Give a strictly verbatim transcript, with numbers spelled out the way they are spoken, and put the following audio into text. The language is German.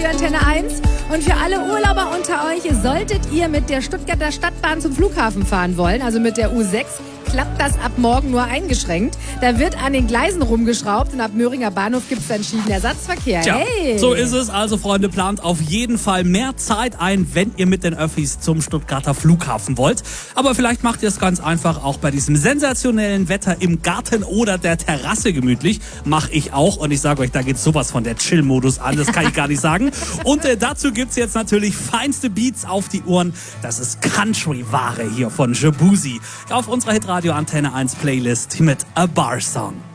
Radio Antenne eins. Und für alle Urlauber unter euch, solltet ihr mit der Stuttgarter Stadtbahn zum Flughafen fahren wollen, also mit der U sechs, klappt das ab morgen nur eingeschränkt. Da wird an den Gleisen rumgeschraubt und ab Möhringer Bahnhof gibt es dann Schienenersatzverkehr. Tja, hey. So ist es. Also, Freunde, plant auf jeden Fall mehr Zeit ein, wenn ihr mit den Öffis zum Stuttgarter Flughafen wollt. Aber vielleicht macht ihr es ganz einfach auch bei diesem sensationellen Wetter im Garten oder der Terrasse gemütlich. Mach ich auch. Und ich sage euch, da geht sowas von der Chill-Modus an. Das kann ich gar nicht sagen. Und äh, dazu gibt's jetzt natürlich feinste Beats auf die Ohren. Das ist Country-Ware hier von Jabuzi. Auf unserer Hitradio Antenne eins Playlist mit A Bar Song.